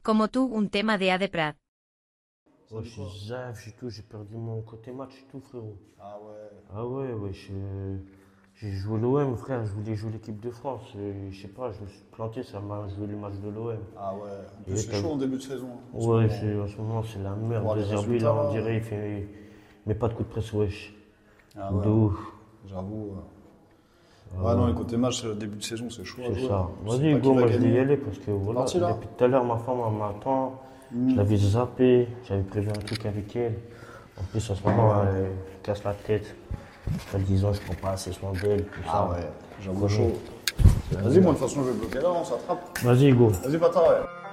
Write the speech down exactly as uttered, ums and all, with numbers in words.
como tú un tema de A de Prat. Ouais, je suis zaf, j'ai tout, j'ai perdu mon côté match et tout, frérot. Ah ouais. Ah ouais, ouais, je- j'ai joué l'O M, frère, je voulais jouer l'équipe de France. Et je sais pas, je me suis planté, ça m'a joué le match de l'O M. Ah ouais. En plus, Et c'est t'as- chaud en début de saison. hein, en ce Ouais, moment. c'est- en ce moment, c'est la merde. Voir les De Zerbi, résultats, là, on là. dirait, il fait. Mais pas de coup de presse, wesh. Ah De ouais. ouf. J'avoue. Ouais, ouais non, les côtés match, euh, début de saison, c'est chaud à C'est jouer. ça. Tu sais Vas-y, pas Hugo, qui va moi je vais y gagner. aller parce que voilà, Parti, là depuis tout à l'heure, ma femme elle m'attend. Mm. Je l'avais zappé, j'avais prévu un truc avec elle. En plus, en ce moment, elle me casse la tête. Elle disant, je prends pas assez soin d'elle, tout ça. Ah ouais, j'avoue Comment chaud. Vas-y, moi, de toute façon, je vais bloquer là, on s'attrape. Vas-y, Hugo. Vas-y, Pata, ouais.